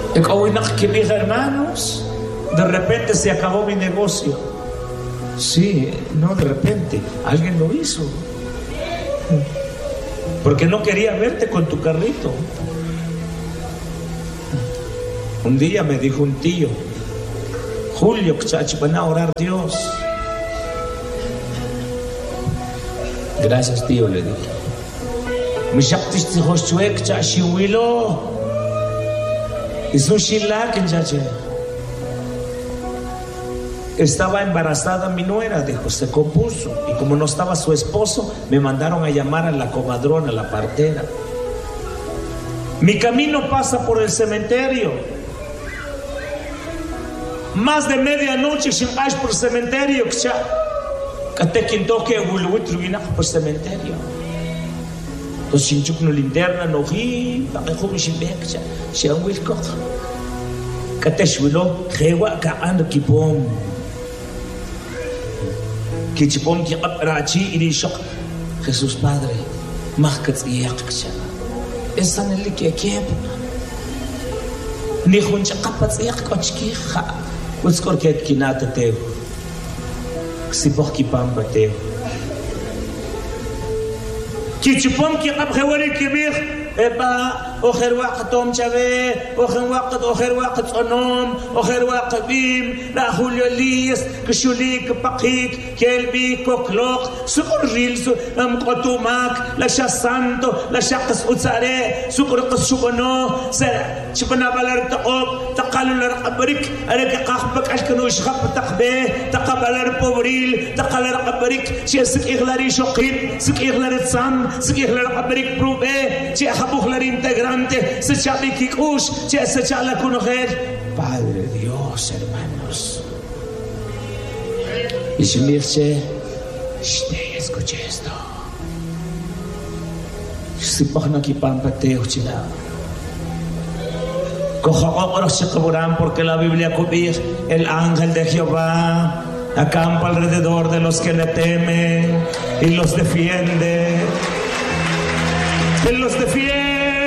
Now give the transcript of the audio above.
Hermanos, de repente se acabó mi negocio. Sí, no de repente, alguien lo hizo. Porque no quería verte con tu carrito. Un día me dijo un tío: Julio, van a orar Dios. Gracias, tío, le dije. Estaba embarazada mi nuera, dijo, se compuso. Y como no estaba su esposo, me mandaron a llamar a la comadrona, la partera. Mi camino pasa por el cementerio. Más de medianoche, por el cementerio. Por el cementerio. Entonces, sinchuk no linterna, no hi, parejo mishibek, shanguil kok. Kateshwilo, jewa kaan kipom. Kichipom ki rachi irishok. Jesús Padre, mahkats iyakcha. Esa neli que kep. Ni huncha kapats iyak kochki kha. Uskor ket kinata teo. Sipok kipam bateo. Kichupom ki qab khawari kibir eba okhir waqt tom chave okhir waqt onom okhir waqt bim la Julio Elias kshulik paqik kelbi koklok sukur rils am qatumak la shasanto la shaqs utsare sukur qsukono sa chibna balar taqob taqalu raqabrik alaka qakhbak ashkanu shkhab taqbe taqabalar pobril taqalar qabrik sik ighlari shoqib sik ighlari tsam sik ighlari qabrik probe che khabukhlar integrante se chabi kikush che se chala kunoher. Padre Dios, hermanos, y si mirche escuche esto. Si pagna ki pampateo chila porque la Biblia dice: el ángel de Jehová acampa alrededor de los que le temen y los defiende. Él los defiende.